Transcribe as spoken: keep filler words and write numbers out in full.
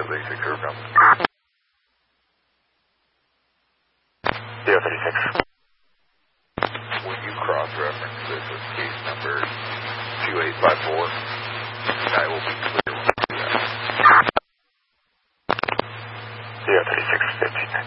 basic curve come. zero thirty-six. When you cross-reference this with case number two eight five four, I will be clear.